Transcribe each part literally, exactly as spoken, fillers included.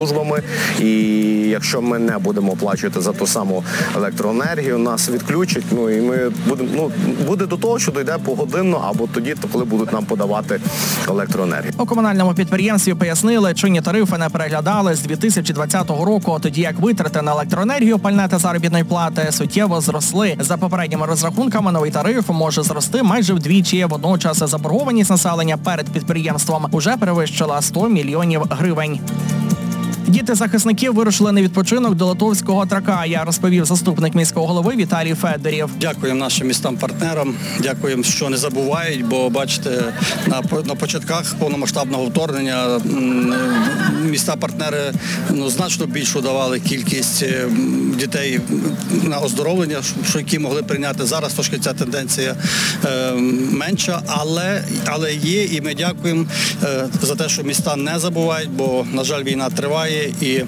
службами, і якщо ми не будемо оплачувати за ту саму електроенергію, нас відключать, ну і ми будемо, ну, буде до того, що дійде погодинно або тоді, коли будуть нам подавати електроенергію. У комунальному підприємстві пояснили, чинні тарифи не переглядали з дві тисячі двадцятого року, тоді як витрати на електроенергію, пальне та заробітної плати суттєво зросли. За попередніми розрахунками, новий тариф може зрости майже вдвічі. Водночас заборгованість населення перед підприємством уже перевищила сто мільйонів гривень. Діти захисників вирушили на відпочинок до Литовського Тракая, розповів заступник міського голови Віталій Федорів. Дякуємо нашим містам-партнерам, дякуємо, що не забувають, бо, бачите, на, на початках повномасштабного вторгнення міста-партнери ну, значно більшу давали кількість дітей на оздоровлення, що які могли прийняти. Зараз трошки ця тенденція е, менша, але, але є, і ми дякуємо е, за те, що міста не забувають, бо, на жаль, війна триває. І, е,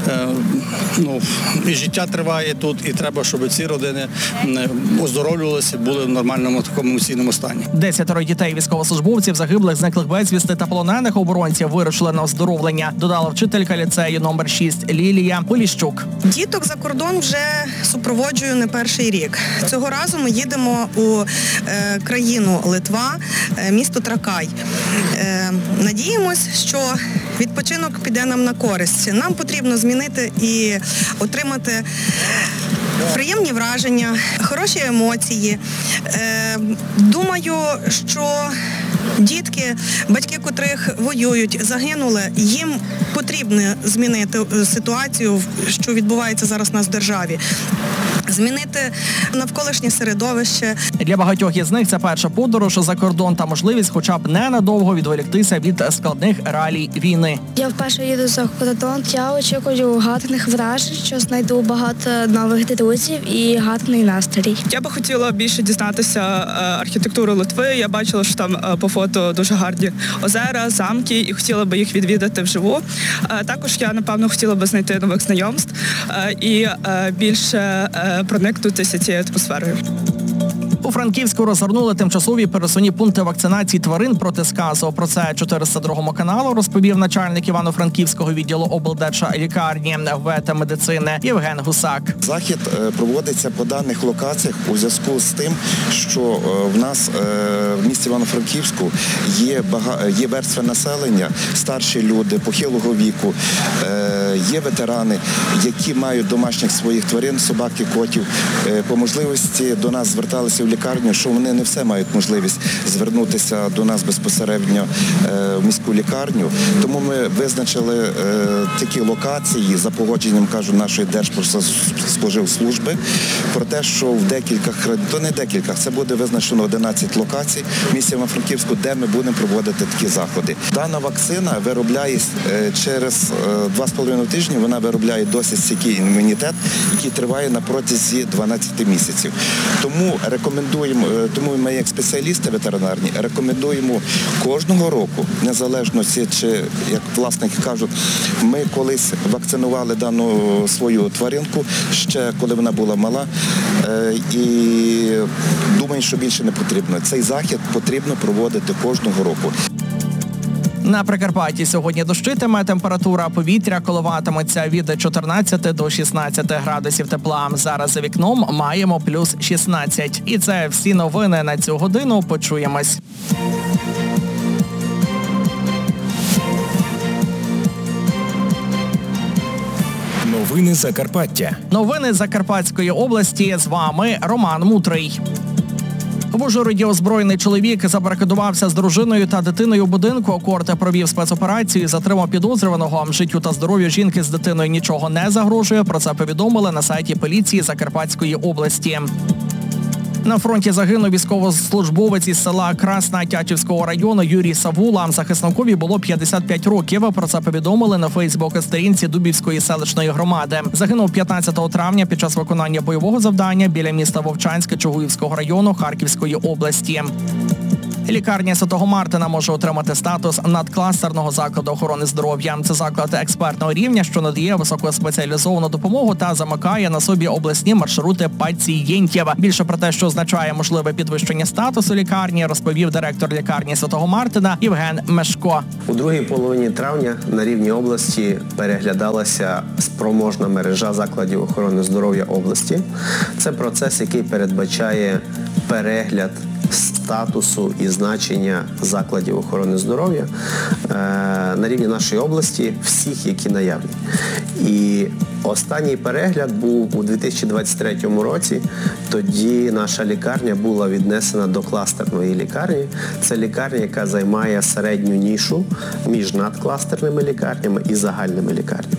ну, і життя триває тут, і треба, щоб ці родини оздоровлювалися, були в нормальному такому емоційному стані. Десятеро дітей військовослужбовців, загиблих, зниклих безвісти та полонених оборонців вирушили на оздоровлення, додала вчителька ліцею номер шість Лілія Поліщук. Діток за кордон вже супроводжую не перший рік. Цього разу ми їдемо у е, країну Литва, е, місто Тракай. Е, надіємось, що відпочинок піде нам на користь. Нам потрібно змінити і отримати приємні враження, хороші емоції. Е, думаю, що дітки, батьки котрих воюють, загинули, їм потрібно змінити ситуацію, що відбувається зараз у нас в державі. Змінити навколишнє середовище. Для багатьох із них це перша подорож за кордон та можливість хоча б ненадовго відволіктися від складних реалій війни. Я вперше їду за кордон, я очікую гарних вражень, що знайду багато нових друзів і гарний настрій. Я би хотіла більше дізнатися архітектуру Литви. Я бачила, що там по фото дуже гарні озера, замки, і хотіла би їх відвідати вживу. Також я, напевно, хотіла би знайти нових знайомств і більше проникнутися цією атмосферою. У Франківську розгорнули тимчасові пересувні пункти вакцинації тварин проти сказу. Про це чотириста другому каналу розповів начальник Івано-Франківського відділу облдержлікарні ветмедицини Євген Гусак. Захід проводиться по даних локаціях у зв'язку з тим, що в нас в місті Івано-Франківську є, бага... є верстви населення, старші люди, похилого віку, є ветерани, які мають домашніх своїх тварин, собак і котів. По можливості до нас зверталися в лікарню, що вони не все мають можливість звернутися до нас безпосередньо в міську лікарню. Тому ми визначили такі локації за погодженням, кажу, нашої Держпродспоживслужби про те, що в декілька, то не декілька, це буде визначено одинадцять локацій в місті Івано-Франківську, де ми будемо проводити такі заходи. Дана вакцина виробляє через два з половиною тижні, вона виробляє досить стійкий імунітет, який триває на протязі дванадцяти місяців. Тому рекомендуємо, тому ми як спеціалісти ветеринарні рекомендуємо кожного року, незалежно чи, як власники кажуть, ми колись вакцинували дану свою тваринку, ще коли вона була мала, і думаю, що більше не потрібно. Цей захід потрібно проводити кожного року. На Прикарпатті сьогодні дощитиме, температура повітря коливатиметься від чотирнадцяти до шістнадцяти градусів тепла. Зараз за вікном маємо плюс шістнадцять. І це всі новини на цю годину. Почуємось. Новини Закарпаття. Новини Закарпатської області. З вами Роман Мутрий. В Ужгороді озброєний чоловік забарикадувався з дружиною та дитиною у будинку. Корте провів спецоперацію і затримав підозрюваного. Життю та здоров'ю жінки з дитиною нічого не загрожує. Про це повідомили на сайті поліції Закарпатської області. На фронті загинув військовослужбовець із села Красна Тячівського району Юрій Савула. Захисникові було п'ятдесят п'ять років. Про це повідомили на фейсбук-сторінці Дубівської селищної громади. Загинув п'ятнадцятого травня під час виконання бойового завдання біля міста Вовчанське Чугуївського району Харківської області. Лікарня Святого Мартина може отримати статус надкластерного закладу охорони здоров'я. Це заклад експертного рівня, що надає високоспеціалізовану допомогу та замикає на собі обласні маршрути пацієнтів. Більше про те, що означає можливе підвищення статусу лікарні, розповів директор лікарні Святого Мартина Євген Мешко. У другій половині травня на рівні області переглядалася спроможна мережа закладів охорони здоров'я області. Це процес, який передбачає перегляд статусу і значення закладів охорони здоров'я на рівні нашої області, всіх, які наявні. І останній перегляд був у дві тисячі двадцять третьому році. Тоді наша лікарня була віднесена до кластерної лікарні. Це лікарня, яка займає середню нішу між надкластерними лікарнями і загальними лікарнями.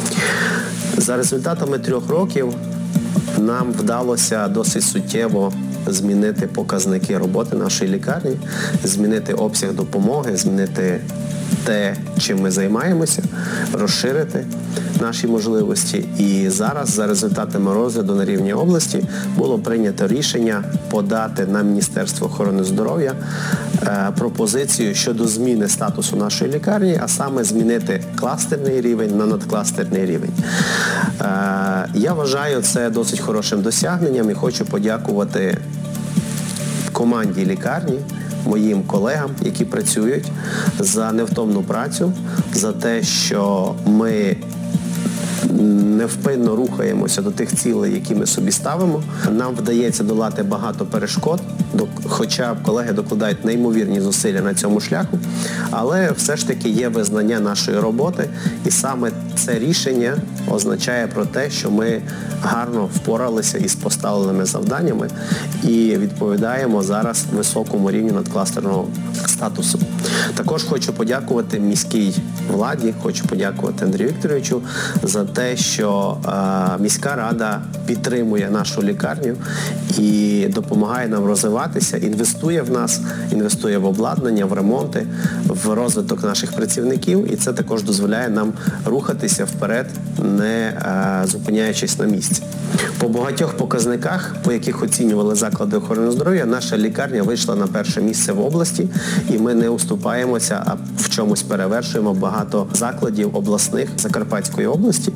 За результатами трьох років нам вдалося досить суттєво змінити показники роботи нашої лікарні, змінити обсяг допомоги, змінити те, чим ми займаємося, розширити наші можливості. І зараз, за результатами розгляду на рівні області, було прийнято рішення подати на Міністерство охорони здоров'я е, пропозицію щодо зміни статусу нашої лікарні, а саме змінити кластерний рівень на надкластерний рівень. Е, я вважаю це досить хорошим досягненням і хочу подякувати команді лікарні, моїм колегам, які працюють, за невтомну працю, за те, що ми невпинно рухаємося до тих цілей, які ми собі ставимо. Нам вдається долати багато перешкод, хоча колеги докладають неймовірні зусилля на цьому шляху, але все ж таки є визнання нашої роботи, і саме це рішення означає про те, що ми гарно впоралися із поставленими завданнями і відповідаємо зараз високому рівню надкластерного статусу. Також хочу подякувати міській владі, хочу подякувати Андрію Вікторовичу за те, що е, міська рада підтримує нашу лікарню і допомагає нам розвиватися, інвестує в нас, інвестує в обладнання, в ремонти, в розвиток наших працівників, і це також дозволяє нам рухатися вперед, не е, зупиняючись на місці. По багатьох показниках, по яких оцінювали заклади охорони здоров'я, наша лікарня вийшла на перше місце в області, і ми не уступаємося, а в чомусь перевершуємо багато закладів обласних Закарпатської області.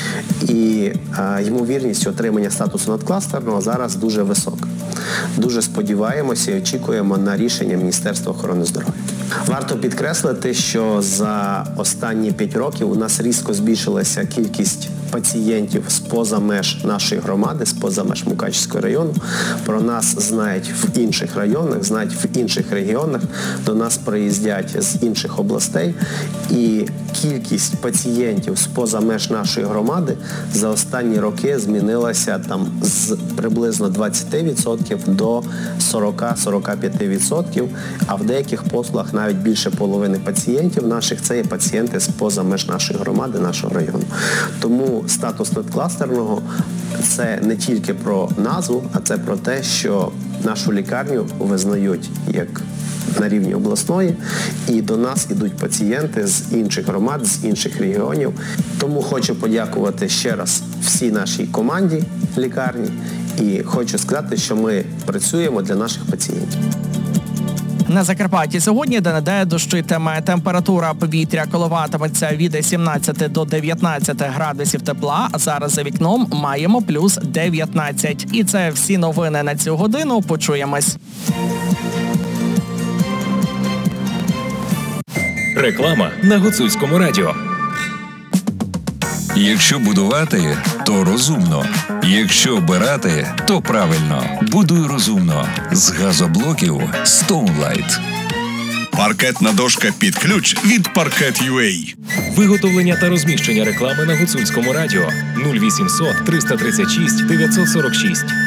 І е, ймовірність отримання статусу надкластерного зараз дуже висока. Дуже сподіваємося і очікуємо на рішення Міністерства охорони здоров'я. Варто підкреслити, що за останні п'ять років у нас різко збільшилася кількість пацієнтів з-поза меж нашої громади, з-поза меж Мукачівського району. Про нас знають в інших районах, знають в інших регіонах, до нас приїздять з інших областей. І кількість пацієнтів з-поза меж нашої громади за останні роки змінилася там з приблизно двадцять відсотків до сорок-сорок п'ять відсотків, а в деяких послугах навіть більше половини пацієнтів наших це є пацієнти з-поза меж нашої громади, нашого району. Тому статус надкластерного – це не тільки про назву, а це про те, що нашу лікарню визнають як на рівні обласної, і до нас ідуть пацієнти з інших громад, з інших регіонів. Тому хочу подякувати ще раз всій нашій команді лікарні і хочу сказати, що ми працюємо для наших пацієнтів. На Закарпатті сьогодні де-не-де дощитиме. Температура повітря коливатиметься від сімнадцяти до дев'ятнадцяти градусів тепла, а зараз за вікном маємо плюс дев'ятнадцять. І це всі новини на цю годину. Почуємось. Реклама на Гуцульському радіо. Якщо будувати, то розумно. Якщо обирати, то правильно. Будуй розумно. З газоблоків Stoneline. Паркетна дошка під ключ від Паркет ю а. Виготовлення та розміщення реклами на Гуцульському радіо нуль вісімсот триста тридцять шість дев'ятсот сорок шість.